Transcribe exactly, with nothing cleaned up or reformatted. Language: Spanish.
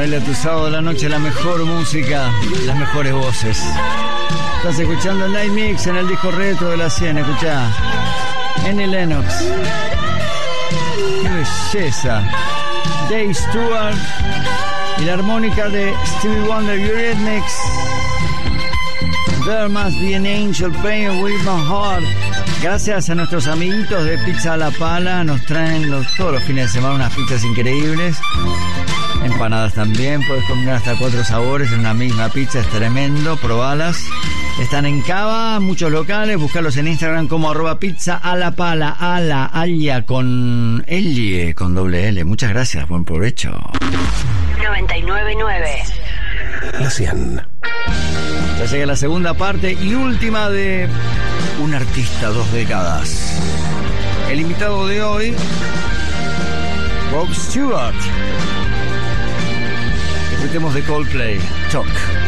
Baila tu sábado de la noche, la mejor música, las mejores voces. Estás escuchando el Night Mix en el disco retro de la cien. Escuchá Annie Lennox, qué belleza. Dave Stewart y la armónica de Stevie Wonder, Eurythmics. There must be an angel playing with my heart. Gracias a nuestros amiguitos de Pizza a la Pala, nos traen los, todos los fines de semana unas pizzas increíbles. Empanadas también, puedes combinar hasta cuatro sabores en una misma pizza, es tremendo, probalas. Están en Cava, muchos locales, buscarlos en Instagram como arroba pizza a la pala, a la alia con L, con doble L. Muchas gracias, buen provecho. noventa y nueve punto nueve La cien. Ya llega la segunda parte y última de Un artista, dos décadas. El invitado de hoy, Rob Stewart. Disfrutemos de Coldplay, Talk.